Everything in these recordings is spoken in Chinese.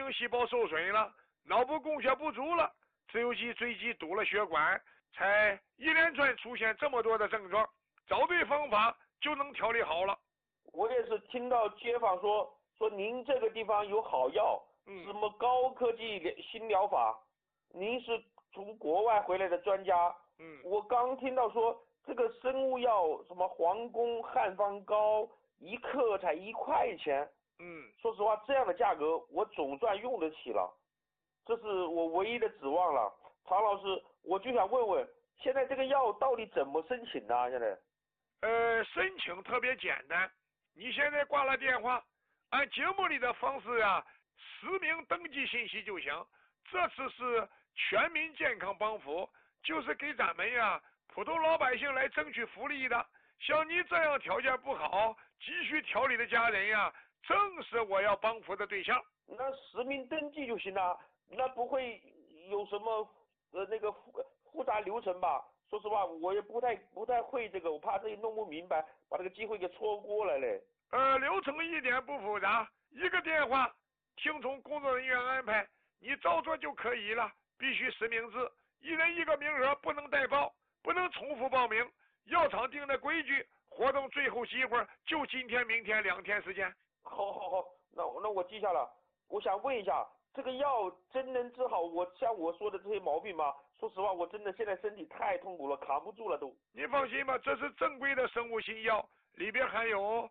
经细胞受损了，脑部供血不足了，自由基追击堵了血管，才一连串出现这么多的症状。找对方法就能调理好了。 我也是听到街坊说您这个地方有好药，什么高科技新疗法，您是从国外回来的专家。我刚听到说这个生物药什么皇宫汉方膏1克才1块钱。说实话，这样的价格我总算用得起了，这是我唯一的指望了。常老师，我就想问问，现在这个药到底怎么申请呢？现在？ 申请特别简单，你现在挂了电话，按节目里的方式啊，实名登记信息就行。这次是全民健康帮扶，就是给咱们呀普通老百姓来争取福利的。像你这样条件不好、急需调理的家人呀，正是我要帮扶的对象。 那实名登记就行了，那不会有什么那个复杂流程吧？说实话，我也不太会这个，我怕自己弄不明白，把这个机会给错过了嘞。 流程一点不复杂，一个电话，听从工作人员安排，你照做就可以了。必须实名制，1人1个名额，不能代报，不能重复报名。药厂定的规矩，活动最后机会就今天、明天2天时间。 好，那我记下了。我想问一下，这个药真能治好像我说的这些毛病吗？说实话，我真的现在身体太痛苦了，扛不住了都。 你放心吧，这是正规的生物新药，里边含有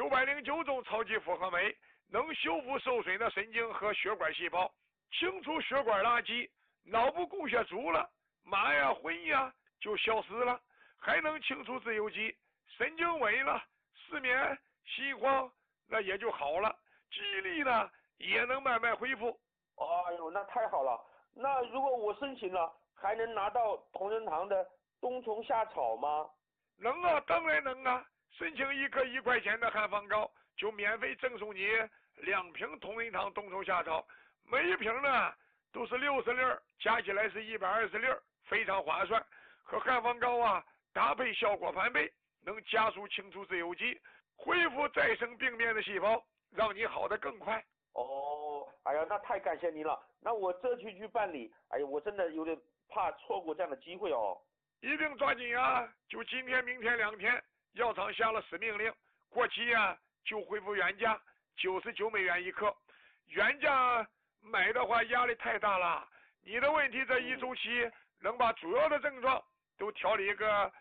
909种超级复合酶，能修复受损的神经和血管细胞，清除血管垃圾，脑部供血足了，麻呀昏呀就消失了，还能清除自由基，神经萎了，失眠心慌那也就好了，记忆力呢也能慢慢恢复。 哎呦，那太好了。那如果我申请了，还能拿到同仁堂的冬虫夏草吗？ 能啊，当然能啊。申请1克1块钱的汉方膏，就免费赠送你2瓶同仁堂冬虫夏草，每一瓶呢都是60粒，加起来是120粒，非常划算。和汉方膏啊搭配效果翻倍，能加速清除自由基，恢复再生病变的细胞，让你好得更快。 哎呀，那太感谢您了。那我这去办理，哎呀，我真的有点怕错过这样的机会哦。 一定抓紧啊！就今天、明天2天，药厂下了死命令，过期啊就恢复原价，99美元1克。原价买的话压力太大了。你的问题这一周期能把主要的症状都调理个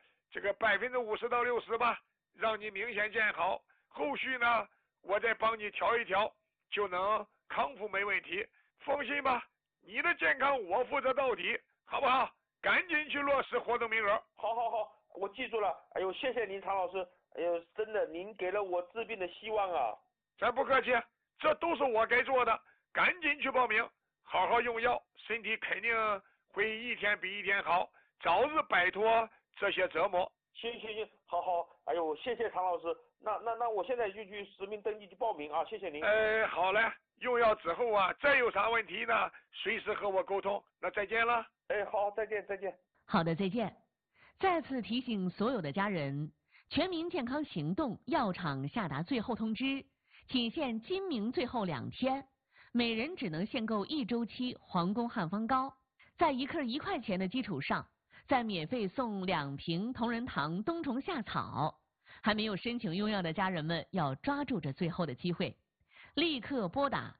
50%到60%吧，让你明显见好。后续呢，我再帮你调一调，就能康复没问题。放心吧，你的健康我负责到底，好不好？赶紧去落实活动名额。 好，我记住了。哎呦，谢谢您，常老师。哎呦，真的，您给了我治病的希望啊！ 咱不客气，这都是我该做的。赶紧去报名，好好用药，身体肯定会一天比一天好，早日摆脱这些折磨。 行，好。哎呦，谢谢常老师。那我现在就去实名登记去报名啊！谢谢您。 好嘞，用药之后啊，再有啥问题呢，随时和我沟通。那再见了。 好，再见。 好的，再见。再次提醒所有的家人，全民健康行动药厂下达最后通知，仅限今明最后2天，每人只能限购1周期皇宫汉方膏，在1克1块钱的基础上，再免费送2瓶同仁堂冬虫夏草。还没有申请用药的家人们要抓住这最后的机会，立刻拨打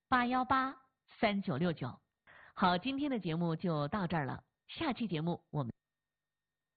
400-818-3969，400-818-3969。好，今天的节目就到这儿了，下期节目我们